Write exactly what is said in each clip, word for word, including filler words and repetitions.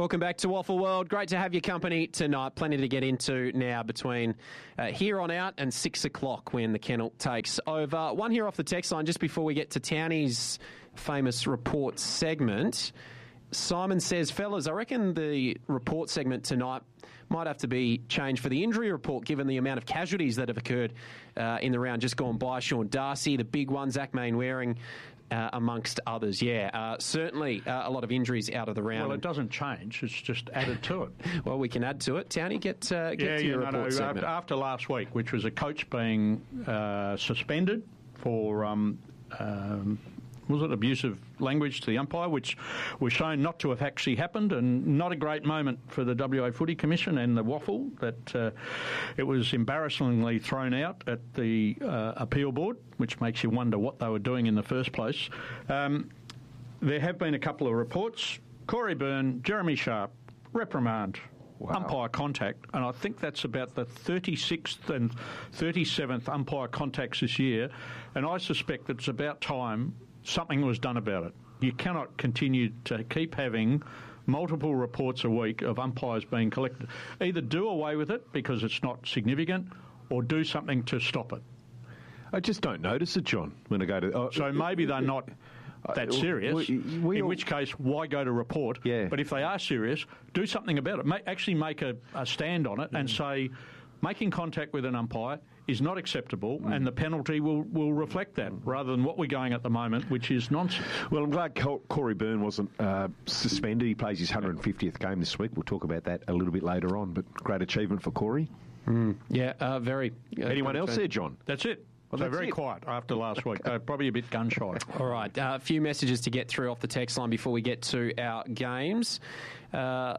Welcome back to Waffle World. Great to have your company tonight. Plenty to get into now between uh, here on out and six o'clock when the kennel takes over. One here off the text line just before we get to Townie's famous report segment. Simon says, fellas, I reckon the report segment tonight might have to be changed for the injury report given the amount of casualties that have occurred uh, in the round just gone by. Sean Darcy, the big one, Zach Mainwaring, uh, amongst others. Yeah, uh, certainly uh, a lot of injuries out of the round. Well, it doesn't change. It's just added to it. Well, we can add to it. Townie, get, uh, get yeah, to yeah, your no, report no, segment. After, after last week, which was a coach being uh, suspended for... Um, um, was it abusive language to the umpire, which was shown not to have actually happened, and not a great moment for the W A Footy Commission and the Waffle that uh, it was embarrassingly thrown out at the uh, appeal board, which makes you wonder what they were doing in the first place. Um, there have been a couple of reports. Corey Byrne, Jeremy Sharp, reprimand. Wow. Umpire contact, and I think that's about the thirty-sixth and thirty-seventh umpire contacts this year, and I suspect that it's about time something was done about it. You cannot continue to keep having multiple reports a week of umpires being collected. Either do away with it because it's not significant, or do something to stop it. I just don't notice it, John, when I go to... Uh, so maybe they're not that serious, we, we in all, which case, why go to report? Yeah. But if they are serious, do something about it. Make, actually make a, a stand on it mm. and say, making contact with an umpire is not acceptable mm. and the penalty will, will reflect that, rather than what we're going at the moment, which is nonsense. Well, I'm glad Corey Byrne wasn't uh, suspended. He plays his one hundred fiftieth game this week. We'll talk about that a little bit later on, but great achievement for Corey. Mm. Yeah, uh, very. Uh, Anyone else there, John? That's it. Well, so very it. quiet after last week. They're probably a bit gun-shy. All right, uh, a few messages to get through off the text line before we get to our games. Uh,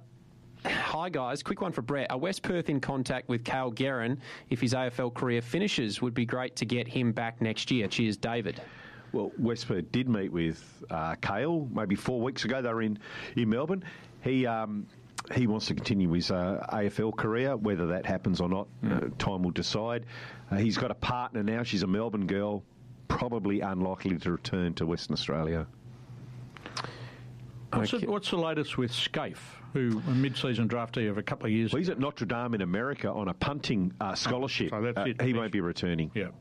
hi, guys. Quick one for Brett. Are West Perth in contact with Cale Guerin if his A F L career finishes? Would be great to get him back next year. Cheers, David. Well, West Perth did meet with uh, Cale maybe four weeks ago. They were in, in Melbourne. He... Um, He wants to continue his uh, A F L career. Whether that happens or not, mm. uh, time will decide. Uh, he's got a partner now. She's a Melbourne girl, probably unlikely to return to Western Australia. What's, okay. the, what's the latest with Scaife, who a mid-season draftee of a couple of years well, he's at Notre Dame in America on a punting uh, scholarship. Oh, so that's uh, it. He won't be returning. Yeah.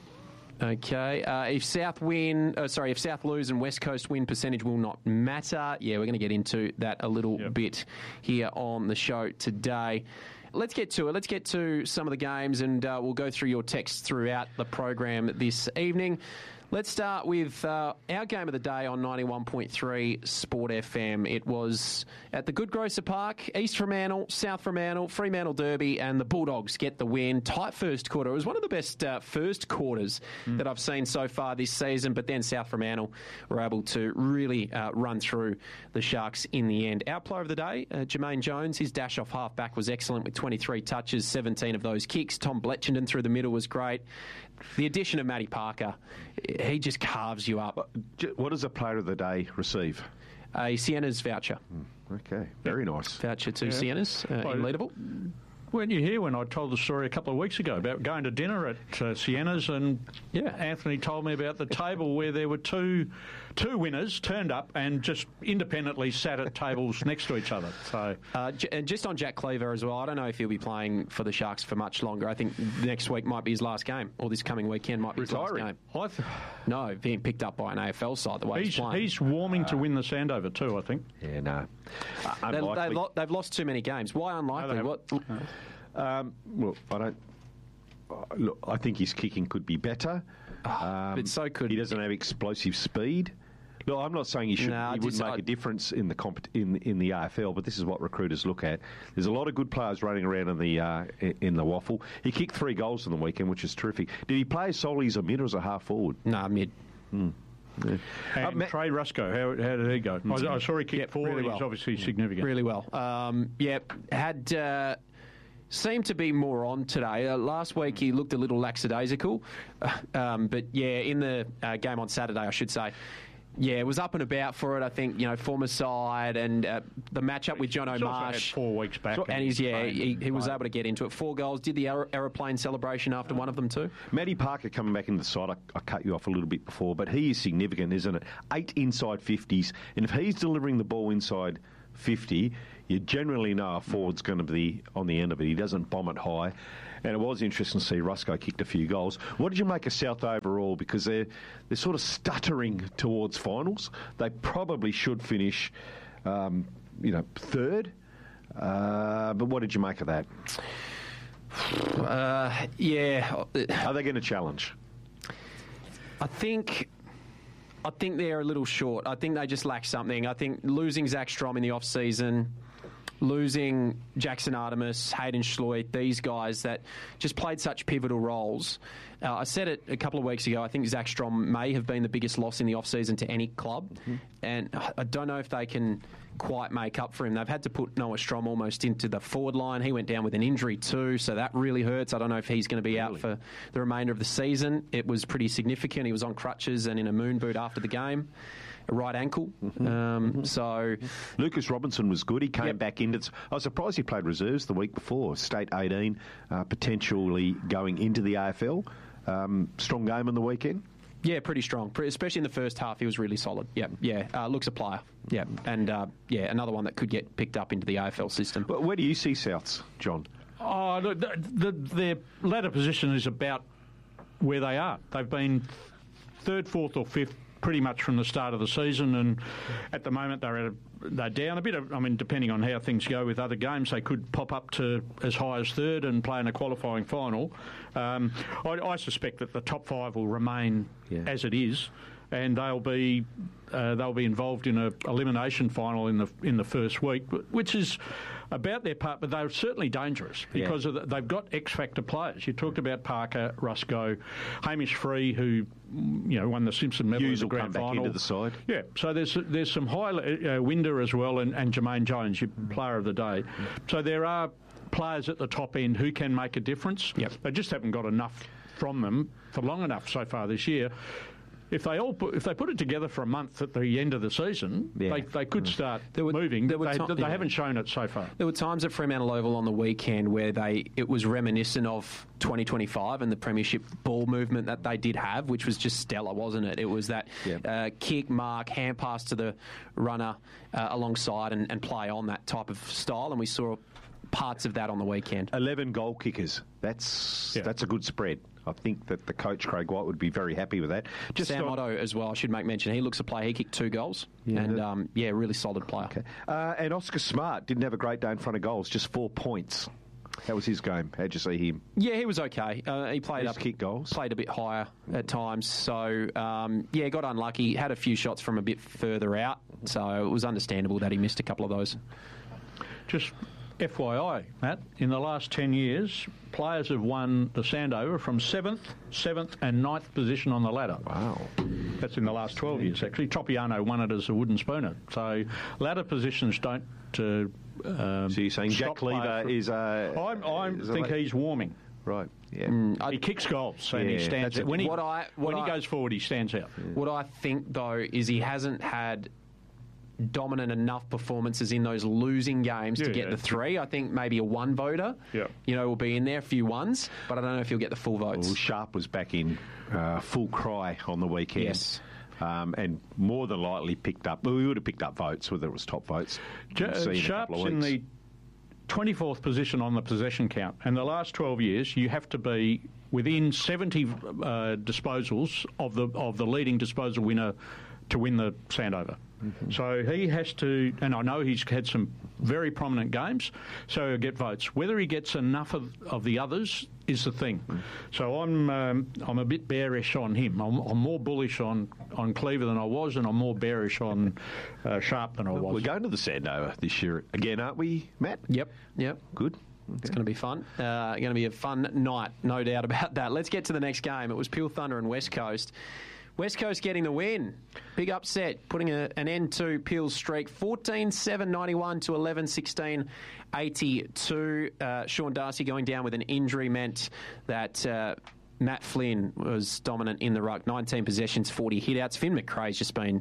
Okay, uh, if South win, uh, sorry, if South lose and West Coast win, percentage will not matter. Yeah, we're going to get into that a little yep. bit here on the show today. Let's get to it. Let's get to some of the games, and uh, we'll go through your texts throughout the program this evening. Let's start with uh, our game of the day on ninety-one point three Sport F M. It was at the Good Grocer Park, East Fremantle, South Fremantle, Fremantle Derby, and the Bulldogs get the win. Tight first quarter. It was one of the best uh, first quarters mm. that I've seen so far this season, but then South Fremantle were able to really uh, run through the Sharks in the end. Our player of the day, uh, Jermaine Jones, his dash off half-back was excellent with twenty-three touches, seventeen of those kicks. Tom Bletchenden through the middle was great. The addition of Matty Parker, he just carves you up. What does a player of the day receive? A Sienna's voucher. Mm, okay, very nice. Voucher to yeah. Sienna's uh, well, in Leederville. Weren't you here when I told the story a couple of weeks ago about going to dinner at uh, Sienna's, and yeah. Anthony told me about the table where there were two two winners turned up and just independently sat at tables next to each other. So, uh, j- and just on Jack Cleaver as well, I don't know if he'll be playing for the Sharks for much longer. I think next week might be his last game, or this coming weekend might be Retiring. his last game. Th- no, being picked up by an A F L side the way he's, he's playing. He's warming uh, to win the Sandover too, I think. Yeah, no. Uh, they, they lo- they've lost too many games. Why unlikely? No, what? No. Um, well, I don't. Uh, look, I think his kicking could be better. Oh, um, but so could he doesn't have explosive speed. No, I'm not saying he should. No, he wouldn't make I, a difference in the comp- in in the A F L, but this is what recruiters look at. There's a lot of good players running around in the uh, in the Waffle. He kicked three goals in the weekend, which is terrific. Did he play solely as a mid or as a half forward? No, nah, mid. Hmm. Yeah. And uh, Trey Rusco, how, how did he go? Mm-hmm. I, I saw he kicked yeah, forward. Really well. He's obviously significant. Really well. Um, yeah, had. Uh, Seemed to be more on today. Uh, last week he looked a little lackadaisical, uh, um, but yeah, in the uh, game on Saturday, I should say, yeah, it was up and about for it. I think, you know, former side and uh, the matchup with John O'Marsh. Four weeks back, so, and he's yeah, he, he was able to get into it. Four goals. Did the aer- aeroplane celebration after one of them too. Matty Parker coming back into the side. I, I cut you off a little bit before, but he is significant, isn't it? Eight inside fifties, and if he's delivering the ball inside fifty, you generally know a forward's going to be on the end of it. He doesn't bomb it high. And it was interesting to see Rusco kicked a few goals. What did you make of South overall? Because they're, they're sort of stuttering towards finals. They probably should finish, um, you know, third. Uh, but what did you make of that? Uh, yeah. Are they going to challenge? I think... I think they're a little short. I think they just lack something. I think losing Zach Strom in the off-season, losing Jackson Artemis, Hayden Schleut, these guys that just played such pivotal roles. Uh, I said it a couple of weeks ago, I think Zach Strom may have been the biggest loss in the off-season to any club. Mm-hmm. And I don't know if they can quite make up for him. They've had to put Noah Strom almost into the forward line. He went down with an injury too, so that really hurts. I don't know if he's going to be really? out for the remainder of the season. It was pretty significant. He was on crutches and in a moon boot after the game. A right ankle. Mm-hmm. Um, mm-hmm. So Lucas Robinson was good. He came yep. back in. I was surprised he played reserves the week before. State eighteen, uh, potentially going into the A F L. Um, strong game on the weekend. Yeah, pretty strong. Especially in the first half, he was really solid. Yeah, yeah. Uh, looks a player. Yeah, and uh, yeah, another one that could get picked up into the A F L system. But where do you see Souths, John? Oh, the, the, their ladder position is about where they are. They've been third, fourth, or fifth pretty much from the start of the season, and at the moment they're at a, they're down a bit. Of, I mean, depending on how things go with other games, they could pop up to as high as third and play in a qualifying final. Um, I, I suspect that the top five will remain yeah. as it is, and they'll be uh, they'll be involved in a elimination final in the in the first week, which is about their part, but they're certainly dangerous because yeah. of the, they've got X-factor players. You talked about Parker, Rusco, Hamish Free, who you know won the Simpson Medal in the grand come final. Back into the side. Yeah, so there's there's some high uh, Winder as well, and, and Jermaine Jones, your mm. player of the day. Mm. So there are players at the top end who can make a difference. Yep. They just haven't got enough from them for long enough so far this year. If they all put, if they put it together for a month at the end of the season, yeah. they, they could start there were, moving. There were they, to- they yeah. haven't shown it so far. There were times at Fremantle Oval on the weekend where they it was reminiscent of twenty twenty-five and the premiership ball movement that they did have, which was just stellar, wasn't it? It was that yeah. uh, kick, mark, hand pass to the runner uh, alongside and, and play on that type of style, and we saw parts of that on the weekend. eleven goal kickers. That's yeah. that's a good spread. I think that the coach, Craig White, would be very happy with that. Just Sam on, Otto as well, I should make mention. He looks a player. He kicked two goals. Yeah, and, um, yeah, really solid player. Okay. Uh, and Oscar Smart didn't have a great day in front of goals, just four points. How was his game? How'd you see him? Yeah, he was okay. Uh, he played Just up, kick goals. Played a bit higher at times. So, um, yeah, got unlucky. Had a few shots from a bit further out. So it was understandable that he missed a couple of those. Just F Y I, Matt, in the last ten years, players have won the Sandover from seventh, seventh and ninth position on the ladder. Wow. That's in the last twelve years, actually. Tropiano won it as a wooden spooner. So ladder positions don't... Uh, um, so you're saying Jack Cleaver is... Uh, I'm, I is think a he's warming. Right, yeah. Mm, he kicks goals and yeah, he stands out. When, he, what I, what when I, he goes forward, he stands out. Yeah. What I think, though, is he hasn't had dominant enough performances in those losing games yeah, to get yeah. the three. I think maybe a one voter, yeah. you know, will be in there, a few ones, but I don't know if he'll get the full votes. Well, Sharp was back in uh, full cry on the weekend. Yes. Um, and more than likely picked up, well, we would have picked up votes, whether it was top votes. J- Sharp's in the twenty-fourth position on the possession count. And the last twelve years, you have to be within seventy uh, disposals of the of the leading disposal winner to win the Sandover. Mm-hmm. So he has to, and I know he's had some very prominent games, so he'll get votes. Whether he gets enough of, of the others is the thing. Mm. So I'm um, I'm a bit bearish on him. I'm, I'm more bullish on, on Cleaver than I was, and I'm more bearish on uh, Sharp than I was. We're going to the Sandover this year again, aren't we, Matt? Yep, yep. Good. It's going to be fun. Uh, going to be a fun night, no doubt about that. Let's get to the next game. It was Peel Thunder and West Coast. West Coast getting the win. Big upset, putting a, an end to Peel's streak. fourteen seven ninety-one to eleven sixteen eighty-two. Uh, Sean Darcy going down with an injury meant that uh, Matt Flynn was dominant in the ruck. nineteen possessions, forty hitouts. Finn McRae's just been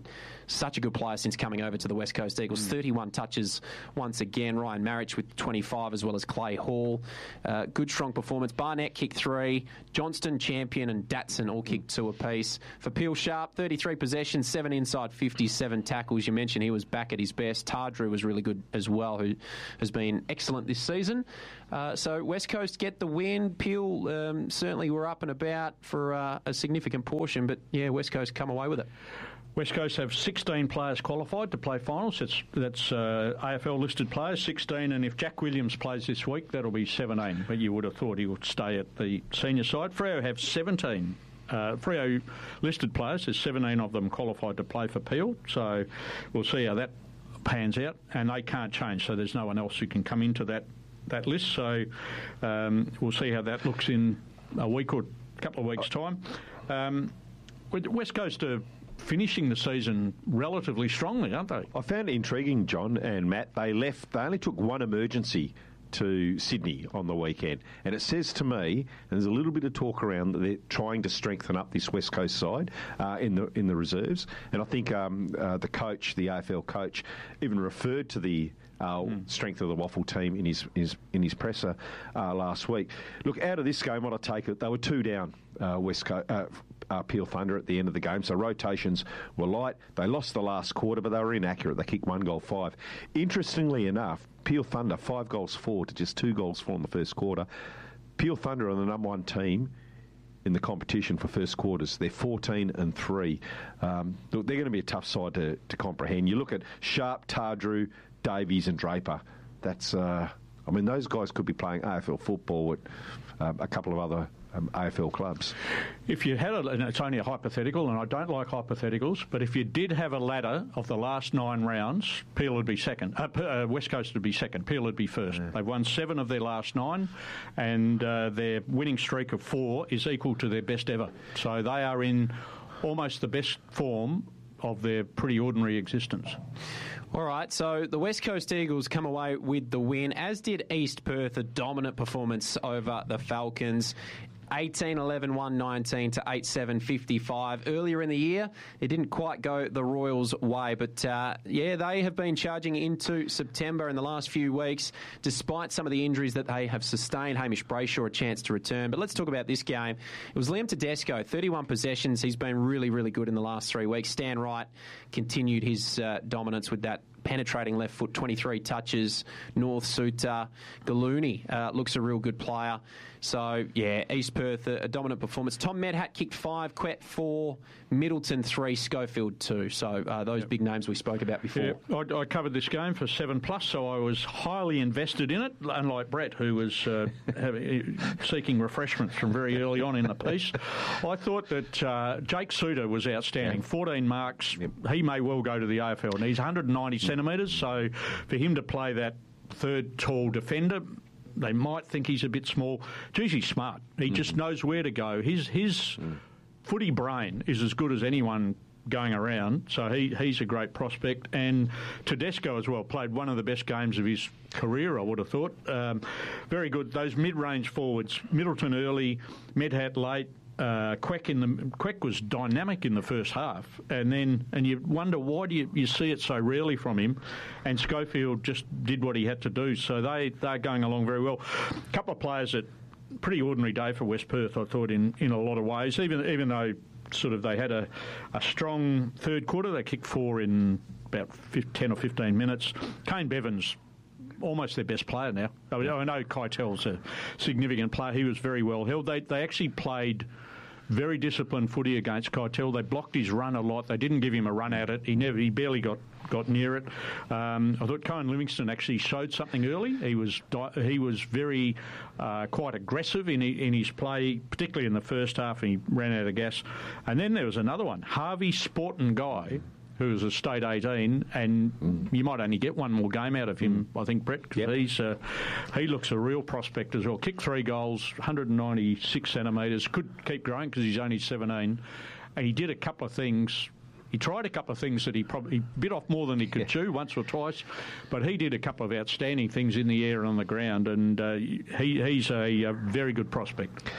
such a good player since coming over to the West Coast Eagles. Mm. thirty-one touches once again. Ryan Marich with twenty-five, as well as Clay Hall. Uh, good, strong performance. Barnett kicked three. Johnston, Champion and Datsun all kicked two apiece. For Peel Sharp, thirty-three possessions, seven inside fifty-seven tackles. You mentioned he was back at his best. Tardrew was really good as well, who has been excellent this season. Uh, so West Coast get the win. Peel um, certainly were up and about for uh, a significant portion, but yeah, West Coast come away with it. West Coast have sixteen players qualified to play finals. That's, that's uh, A F L listed players, sixteen, and if Jack Williams plays this week, that'll be seventeen. But you would have thought he would stay at the senior side. Freo have seventeen. Uh, Freo listed players. There's seventeen of them qualified to play for Peel. So we'll see how that pans out. And they can't change, so there's no one else who can come into that, that list. So um, we'll see how that looks in a week or a couple of weeks' time. Um, West Coast are finishing the season relatively strongly, aren't they? I found it intriguing, John and Matt. They left. They only took one emergency to Sydney on the weekend, and it says to me, and there's a little bit of talk around that they're trying to strengthen up this West Coast side uh, in the in the reserves, and I think um, uh, the coach, the A F L coach, even referred to the Uh, mm. strength of the Waffle team in his, his in his presser uh, last week. Look, out of this game, what I take it, they were two down, uh, West Coast, uh, uh, Peel Thunder at the end of the game, so rotations were light. They lost the last quarter, but they were inaccurate. They kicked one goal five. Interestingly enough, Peel Thunder, five goals four to just two goals four in the first quarter. Peel Thunder are the number one team in the competition for first quarters. They're fourteen and three. Um, look, they're going to be a tough side to, to comprehend. You look at Sharp, Tardrew, Davies and Draper. That's, uh, I mean, those guys could be playing A F L football at um, a couple of other um, A F L clubs. If you had a, and it's only a hypothetical, and I don't like hypotheticals, but if you did have a ladder of the last nine rounds, Peel would be second. Uh, uh, West Coast would be second. Peel would be first. Yeah. They've won seven of their last nine, and uh, their winning streak of four is equal to their best ever. So they are in almost the best form of their pretty ordinary existence. All right, so the West Coast Eagles come away with the win, as did East Perth, a dominant performance over the Falcons. eighteen eleven, one nineteen to eight seven fifty-five. Earlier in the year, it didn't quite go the Royals' way, but uh, yeah, they have been charging into September in the last few weeks, despite some of the injuries that they have sustained. Hamish Brayshaw a chance to return. But let's talk about this game. It was Liam Tedesco, thirty-one possessions. He's been really, really good in the last three weeks. Stan Wright continued his uh, dominance with that penetrating left foot, twenty-three touches. North Suter, Galooni uh, looks a real good player. So, yeah, East Perth, a, a dominant performance. Tom Medhat kicked five, Quet four, Middleton three, Schofield two. So, uh, those yep. big names we spoke about before. Yeah, I, I covered this game for seven plus, so I was highly invested in it, unlike Brett, who was uh, having, seeking refreshments from very early on in the piece. I thought that uh, Jake Suter was outstanding. Yeah. fourteen marks. Yep. He may well go to the A F L. And he's one hundred ninety centimetres, so for him to play that third tall defender, they might think he's a bit small. Geez, he's smart. He mm. just knows where to go. His his mm. footy brain is as good as anyone going around, so he, he's a great prospect. And Tedesco as well played one of the best games of his career, I would have thought. Um, very good. Those mid-range forwards, Middleton early, Medhat late. Uh, Queck in the Queck was dynamic in the first half, and then and you wonder why do you, you see it so rarely from him, and Schofield just did what he had to do. So they they're going along very well. A couple of players that pretty ordinary day for West Perth, I thought, in, in a lot of ways. Even even though sort of they had a, a strong third quarter, they kicked four in about ten or fifteen minutes. Kane Bevans, almost their best player now. I, mean, I know Keitel's a significant player. He was very well held. They they actually played very disciplined footy against Keitel. They blocked his run a lot. They didn't give him a run at it. He never, he barely got, got near it. Um, I thought Cohen Livingston actually showed something early. He was he was very uh, quite aggressive in in his play, particularly in the first half. And he ran out of gas. And then there was another one, Harvey Sporton Guy, who was a state eighteen, and mm. you might only get one more game out of him, mm. I think, Brett, because yep. he's uh, he looks a real prospect as well. Kicked three goals, one hundred ninety-six centimetres, could keep growing because he's only seventeen, and he did a couple of things. He tried a couple of things that he probably he bit off more than he could yeah. chew once or twice, but he did a couple of outstanding things in the air and on the ground, and uh, he he's a, a very good prospect.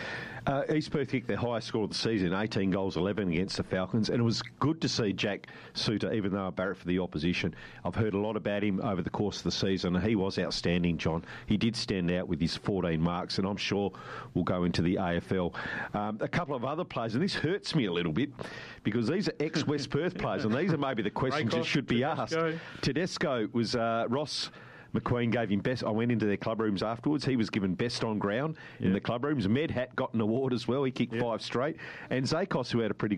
Uh, East Perth kicked their highest score of the season, eighteen goals, eleven against the Falcons, and it was good to see Jack Suter, even though a Barrett for the opposition. I've heard a lot about him over the course of the season, and he was outstanding, John. He did stand out with his fourteen marks, and I'm sure will go into the A F L. Um, a couple of other players, and this hurts me a little bit, because these are ex-West Perth players, and these are maybe the questions that should be Tedesco. asked. Tedesco was uh, Ross McQueen gave him best. I went into their club rooms afterwards. He was given best on ground yeah. in the club rooms. Medhat got an award as well. He kicked yeah. five straight. And Zakos, who had a pretty